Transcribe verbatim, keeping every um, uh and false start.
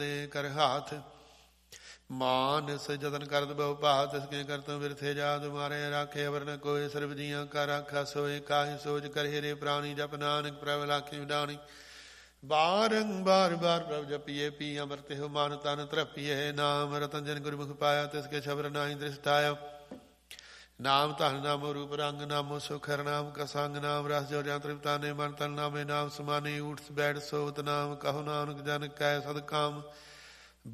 ਕਰ ਹਾਥ। ਮਾਨਸ ਜਤਨ ਕਰਤ ਬਹੁ ਭਾਤ, ਤਿਸਕੇ ਕਰਤੋਂ ਬਿਰਥੇ ਜਾਤ ਮਾਰੇ। ਰਾਖੇ ਅਵਰ ਨ ਕੋਇ, ਸਰਬ ਜੀਆਂ ਕਾ ਰਾਖਾ ਸੋਏ। ਕਾਹੀ ਸੋਚ ਕਰੇ ਰੇ ਪ੍ਰਾਣੀ, ਜਪ ਨਾਨਕ ਪ੍ਰਭ ਲਾਖੀ ਉਡਾਣੀ। ਬਾਰੰਬਾਰ ਬਾਰ ਪ੍ਰਭ ਜਪੀਏ, ਪੀ ਅੰਮ੍ਰਿਤ ਹੋ ਮਨ ਤਨ ਤ੍ਰਪੀਏ। ਨਾਮ ਰਤਨ ਜਨ ਗੁਰਮੁਖ ਪਾਇਆ, ਤਿਸਕੇ ਸ਼ਬਰ ਨਾਹੀ ਦ੍ਰਿਸ਼ਟਾਇਆ। ਨਾਮ ਧਨ ਨਾਮੋ ਰੂਪ ਰੰਗ, ਨਾਮੋ ਸੁਖ ਹਰ ਨਾਮ ਕਾ ਸੰਗ। ਨਾਮ ਰਸ ਜੋ ਜਾਂ ਤ੍ਰਿਪਤਾਨੇ, ਮਨ ਤਨ ਨਾਮੇ ਨਾਮ ਸਮਾਨੇ। ਊਠ ਬੈਠ ਸੋਵਤ ਨਾਮ, ਕਹੋ ਨਾਨਕ ਜਨ ਕੈ ਸਦ ਕਾਮ।